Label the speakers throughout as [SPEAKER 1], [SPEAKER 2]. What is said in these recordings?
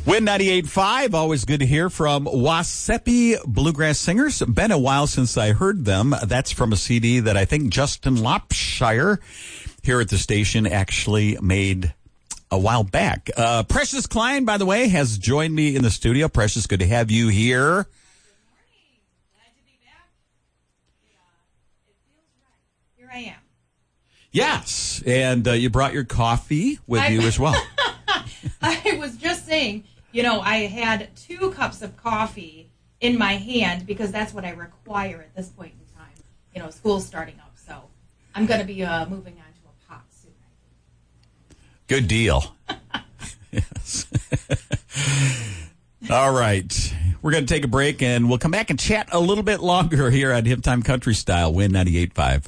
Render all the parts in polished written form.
[SPEAKER 1] Win 98.5, always good to hear from Wasepi Bluegrass Singers. Been a while since I heard them. That's from a CD that I think Justin Lopshire here at the station actually made a while back. Precious Klein, by the way, has joined me in the studio. Precious, good to have you here.
[SPEAKER 2] Good morning. Glad to be back. It feels right. Here I am.
[SPEAKER 1] Yes, and you brought your coffee with you as well.
[SPEAKER 2] I was just saying, I had 2 cups of coffee in my hand because that's what I require at this point in time. School's starting up, so I'm going to be moving on to a pot soon.
[SPEAKER 1] Good deal. Yes. All right. We're going to take a break, and we'll come back and chat a little bit longer here on Hip Time Country Style, Win 98.5.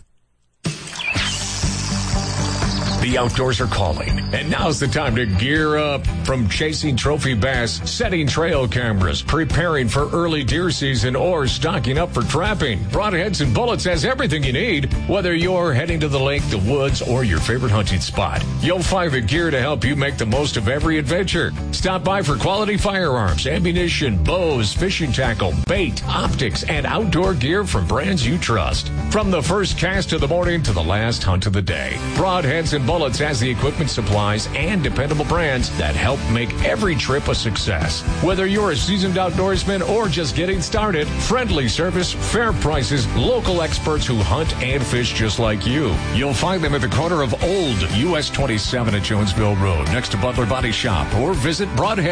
[SPEAKER 3] The outdoors are calling, and now's the time to gear up. From chasing trophy bass, setting trail cameras, preparing for early deer season, or stocking up for trapping, Broadheads and Bullets has everything you need. Whether you're heading to the lake, the woods, or your favorite hunting spot, you'll find the gear to help you make the most of every adventure. Stop by for quality firearms, ammunition, bows, fishing tackle, bait, optics, and outdoor gear from brands you trust. From the first cast of the morning to the last hunt of the day, Broadheads and Bullets has the equipment, supplies, and dependable brands that help make every trip a success. Whether you're a seasoned outdoorsman or just getting started, friendly service, fair prices, local experts who hunt and fish just like you. You'll find them at the corner of Old US 27 at Jonesville Road, next to Butler Body Shop, or visit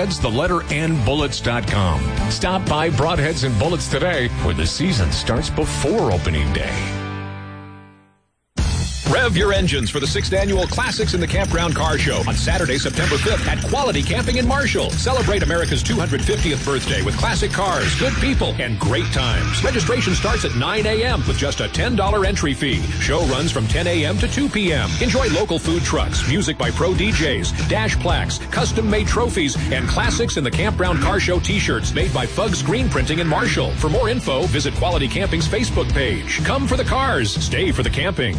[SPEAKER 3] Bullets.com. Stop by Broadheads and Bullets today, where the season starts before opening day.
[SPEAKER 4] Rev your engines for the 6th Annual Classics in the Campground Car Show on Saturday, September 5th at Quality Camping in Marshall. Celebrate America's 250th birthday with classic cars, good people, and great times. Registration starts at 9 a.m. with just a $10 entry fee. Show runs from 10 a.m. to 2 p.m. Enjoy local food trucks, music by pro DJs, dash plaques, custom-made trophies, and Classics in the Campground Car Show t-shirts made by Fugg Screen Printing in Marshall. For more info, visit Quality Camping's Facebook page. Come for the cars, stay for the camping.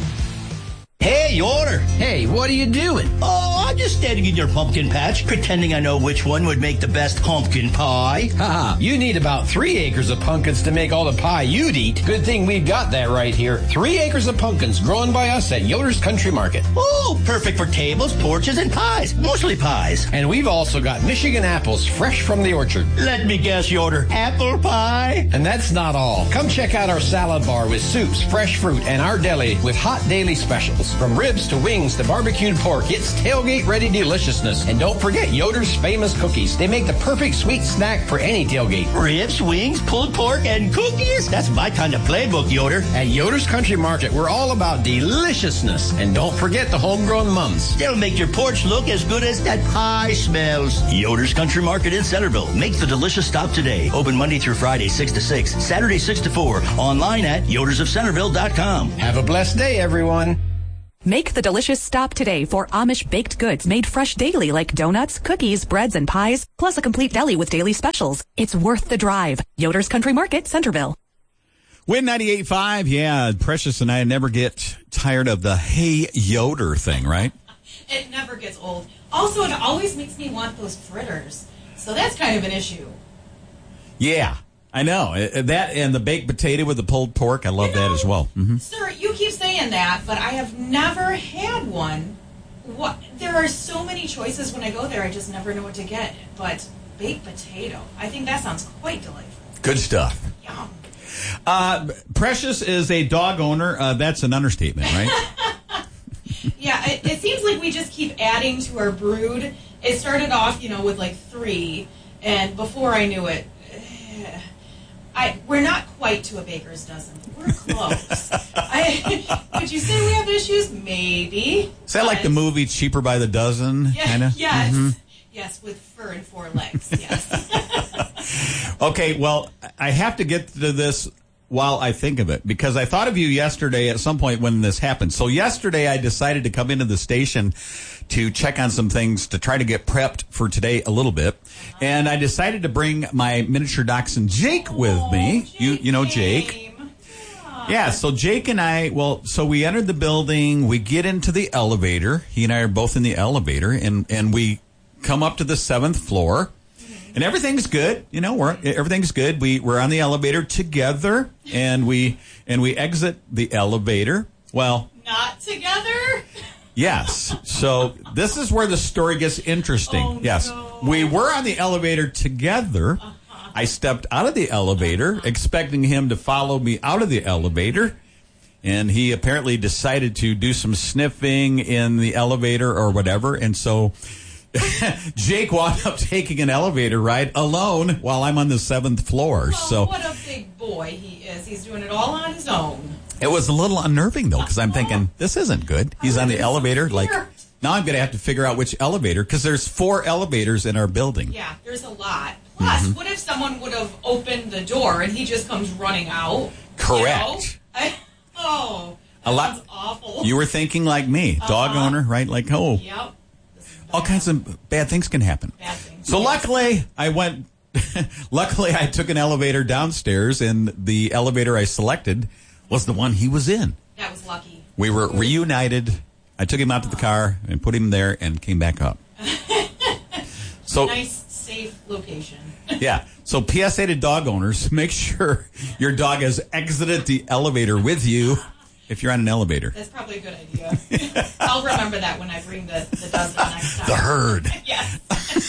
[SPEAKER 5] Hey, Yoder.
[SPEAKER 6] Hey, what are you doing?
[SPEAKER 5] Oh, I'm just standing in your pumpkin patch, pretending I know which one would make the best pumpkin pie.
[SPEAKER 6] Haha, you need about 3 acres of pumpkins to make all the pie you'd eat. Good thing we've got that right here. 3 acres of pumpkins grown by us at Yoder's Country Market.
[SPEAKER 5] Oh, perfect for tables, porches, and pies. Mostly pies.
[SPEAKER 6] And we've also got Michigan apples fresh from the orchard.
[SPEAKER 5] Let me guess, Yoder. Apple pie?
[SPEAKER 6] And that's not all. Come check out our salad bar with soups, fresh fruit, and our deli with hot daily specials. From ribs to wings to barbecued pork, it's tailgate-ready deliciousness. And don't forget Yoder's famous cookies. They make the perfect sweet snack for any tailgate.
[SPEAKER 5] Ribs, wings, pulled pork, and cookies? That's my kind of playbook, Yoder.
[SPEAKER 6] At Yoder's Country Market, we're all about deliciousness. And don't forget the homegrown mums.
[SPEAKER 5] They'll make your porch look as good as that pie smells. Yoder's Country Market in Centerville. Make the delicious stop today. Open Monday through Friday, 6 to 6, Saturday, 6 to 4. Online at yodersofcenterville.com.
[SPEAKER 6] Have a blessed day, everyone.
[SPEAKER 7] Make the delicious stop today for Amish baked goods made fresh daily like donuts, cookies, breads, and pies, plus a complete deli with daily specials. It's worth the drive. Yoder's Country Market, Centerville.
[SPEAKER 1] Win 98.5, yeah, Precious and I never get tired of the Hey Yoder thing, right?
[SPEAKER 2] It never gets old. Also, it always makes me want those fritters. So that's kind of an issue.
[SPEAKER 1] Yeah, I know. That and the baked potato with the pulled pork, I love that as well. Mm-hmm.
[SPEAKER 2] Sir, you keep saying that, but I have never had one. There are so many choices when I go there, I just never know what to get. But baked potato, I think that sounds quite delightful.
[SPEAKER 1] Good stuff.
[SPEAKER 2] Yum.
[SPEAKER 1] Precious is a dog owner. That's an understatement, right?
[SPEAKER 2] Yeah, it seems like we just keep adding to our brood. It started off, with like 3, and before I knew it, we're not quite to a baker's dozen. We're close. Would you say we have issues? Maybe.
[SPEAKER 1] Is that like the movie Cheaper by the Dozen?
[SPEAKER 2] Yeah,
[SPEAKER 1] kinda?
[SPEAKER 2] Yes.
[SPEAKER 1] Mm-hmm.
[SPEAKER 2] Yes, with fur and 4 legs. Yes.
[SPEAKER 1] Okay, well, I have to get to this while I think of it, because I thought of you yesterday at some point when this happened. So yesterday I decided to come into the station to check on some things to try to get prepped for today a little bit. And I decided to bring my miniature dachshund Jake with me. You know Jake. Yeah, so Jake and I, so we entered the building, we get into the elevator. He and I are both in the elevator, and we come up to the 7th floor. And everything's good. You know, everything's good. We're on the elevator together, and we exit the elevator. Well,
[SPEAKER 2] not together.
[SPEAKER 1] Yes. So this is where the story gets interesting.
[SPEAKER 2] Oh,
[SPEAKER 1] yes.
[SPEAKER 2] no.
[SPEAKER 1] We were on the elevator together. I stepped out of the elevator, expecting him to follow me out of the elevator. And he apparently decided to do some sniffing in the elevator or whatever. And so Jake wound up taking an elevator ride alone while I'm on the 7th floor.
[SPEAKER 2] Well,
[SPEAKER 1] so
[SPEAKER 2] what a big boy he is. He's doing it all on his own.
[SPEAKER 1] It was a little unnerving, though, because I'm thinking, this isn't good. He's on the elevator. Like,
[SPEAKER 2] scared.
[SPEAKER 1] now I'm going to have to figure out which elevator, because there's 4 elevators in our building.
[SPEAKER 2] Yeah, there's a lot. Plus, what if someone would have opened the door and he just comes running out?
[SPEAKER 1] Correct.
[SPEAKER 2] That sounds awful.
[SPEAKER 1] You were thinking like me, dog owner, right? Like,
[SPEAKER 2] Yep.
[SPEAKER 1] all kinds of bad things can happen.
[SPEAKER 2] Bad things.
[SPEAKER 1] So luckily, I took an elevator downstairs, and the elevator I selected was the one he was in.
[SPEAKER 2] That was lucky.
[SPEAKER 1] We were reunited. I took him out to the car and put him there and came back up. So
[SPEAKER 2] nice, safe location.
[SPEAKER 1] Yeah. So PSA to dog owners, make sure your dog has exited the elevator with you if you're on an elevator.
[SPEAKER 2] That's probably a good idea. I'll remember that when I bring the dozen next time.
[SPEAKER 1] The herd.
[SPEAKER 2] Yes.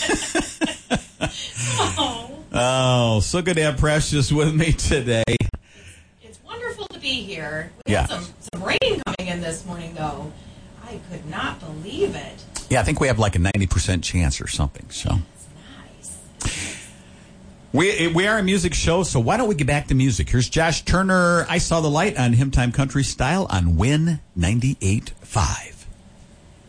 [SPEAKER 1] Oh, so good to have Precious with me today.
[SPEAKER 2] It's wonderful to be here. We
[SPEAKER 1] Yeah.
[SPEAKER 2] had some rain coming in this morning, though. I could not believe it.
[SPEAKER 1] Yeah, I think we have like a 90% chance or something. So
[SPEAKER 2] Nice.
[SPEAKER 1] we are a music show, so why don't we get back to music? Here's Josh Turner. I Saw the Light on Hymn Time Country Style on Win 98.5.